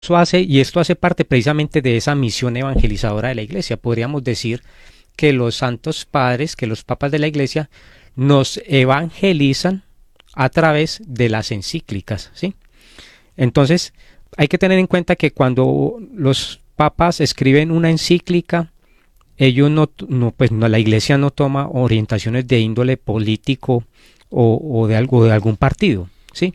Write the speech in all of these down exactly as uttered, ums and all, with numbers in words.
Eso hace, y esto hace parte precisamente de esa misión evangelizadora de la Iglesia. Podríamos decir que los santos padres, que los papas de la Iglesia, nos evangelizan a través de las encíclicas, ¿sí? Entonces, hay que tener en cuenta que cuando los papas escriben una encíclica, ellos no, no pues no, la Iglesia no toma orientaciones de índole político o, o de algo de algún partido, ¿sí?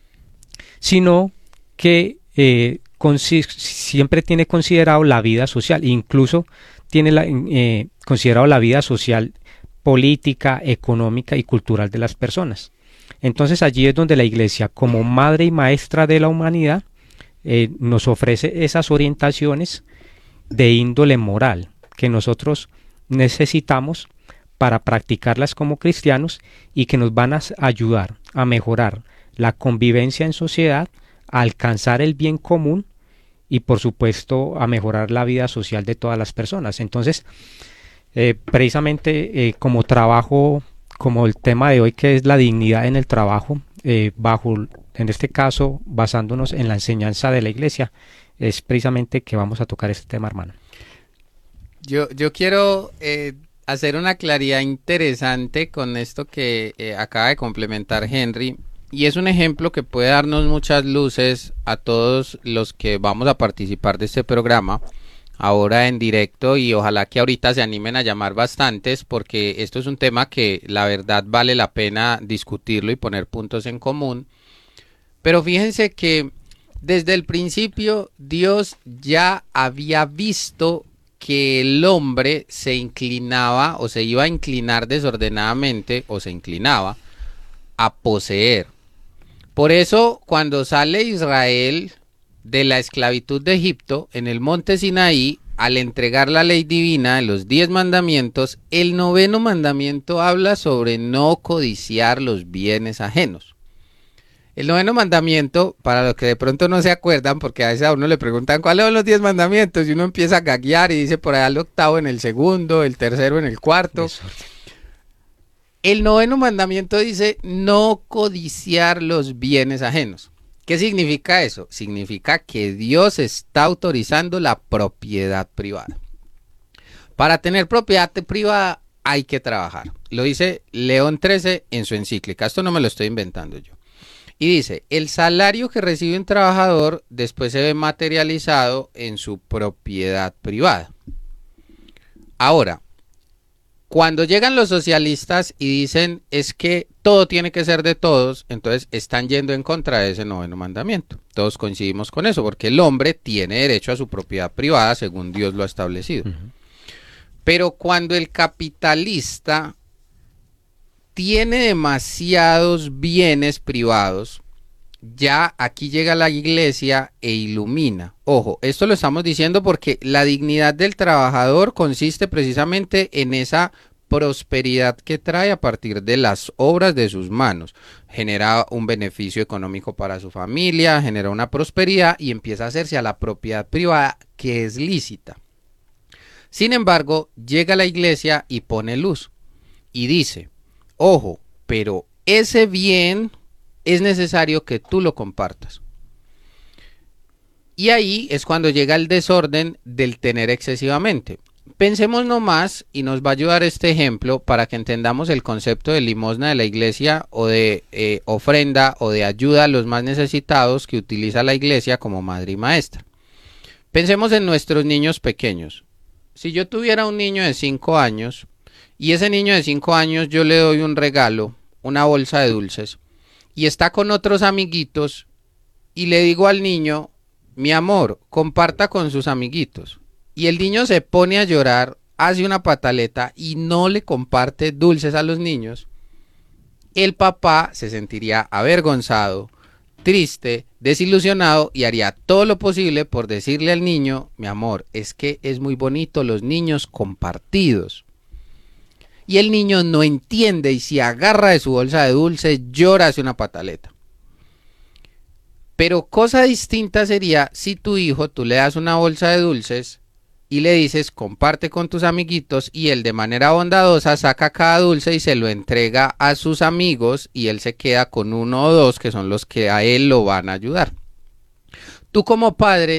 Sino que eh, siempre tiene considerado la vida social, incluso tiene la, eh, considerado la vida social, política, económica y cultural de las personas. Entonces allí es donde la Iglesia, como madre y maestra de la humanidad, eh, nos ofrece esas orientaciones de índole moral que nosotros necesitamos para practicarlas como cristianos y que nos van a ayudar a mejorar la convivencia en sociedad, a alcanzar el bien común y por supuesto a mejorar la vida social de todas las personas. Entonces, eh, precisamente eh, como trabajo, como el tema de hoy que es la dignidad en el trabajo, eh, bajo, en este caso, basándonos en la enseñanza de la Iglesia, es precisamente que vamos a tocar este tema, hermano. Yo, yo quiero eh, hacer una claridad interesante con esto que eh, acaba de complementar Henry. Y es un ejemplo que puede darnos muchas luces a todos los que vamos a participar de este programa ahora en directo, y ojalá que ahorita se animen a llamar bastantes, porque esto es un tema que la verdad vale la pena discutirlo y poner puntos en común. Pero fíjense que desde el principio Dios ya había visto que el hombre se inclinaba o se iba a inclinar desordenadamente o se inclinaba a poseer. Por eso, cuando sale Israel de la esclavitud de Egipto, en el monte Sinaí, al entregar la ley divina de los diez mandamientos, el noveno mandamiento habla sobre no codiciar los bienes ajenos. El noveno mandamiento, para los que de pronto no se acuerdan, porque a veces a uno le preguntan cuáles son los diez mandamientos, y uno empieza a gaguear y dice por allá el octavo en el segundo, el tercero en el cuarto. Eso. El noveno mandamiento dice no codiciar los bienes ajenos. ¿Qué significa eso? Significa que Dios está autorizando la propiedad privada. Para tener propiedad privada hay que trabajar. Lo dice León trece en su encíclica. Esto no me lo estoy inventando yo. Y dice, el salario que recibe un trabajador después se ve materializado en su propiedad privada. Ahora, cuando llegan los socialistas y dicen es que todo tiene que ser de todos, entonces están yendo en contra de ese noveno mandamiento. Todos coincidimos con eso, porque el hombre tiene derecho a su propiedad privada según Dios lo ha establecido. Uh-huh. Pero cuando el capitalista tiene demasiados bienes privados, ya aquí llega la Iglesia e ilumina. Ojo, esto lo estamos diciendo porque la dignidad del trabajador consiste precisamente en esa prosperidad que trae a partir de las obras de sus manos. Genera un beneficio económico para su familia, genera una prosperidad y empieza a hacerse a la propiedad privada que es lícita. Sin embargo, llega la Iglesia y pone luz y dice, ojo, pero ese bien es necesario que tú lo compartas. Y ahí es cuando llega el desorden del tener excesivamente. Pensemos nomás, y nos va a ayudar este ejemplo para que entendamos el concepto de limosna de la Iglesia o de eh, ofrenda o de ayuda a los más necesitados que utiliza la Iglesia como madre y maestra. Pensemos en nuestros niños pequeños. Si yo tuviera un niño de cinco años y ese niño de cinco años yo le doy un regalo, una bolsa de dulces, y está con otros amiguitos y le digo al niño, mi amor, comparta con sus amiguitos. Y el niño se pone a llorar, hace una pataleta y no le comparte dulces a los niños. El papá se sentiría avergonzado, triste, desilusionado y haría todo lo posible por decirle al niño, mi amor, es que es muy bonito los niños compartidos. Y el niño no entiende y se agarra de su bolsa de dulces, llora, hace una pataleta. Pero cosa distinta sería si tu hijo, tú le das una bolsa de dulces y le dices comparte con tus amiguitos y él de manera bondadosa saca cada dulce y se lo entrega a sus amigos y él se queda con uno o dos que son los que a él lo van a ayudar. Tú como padre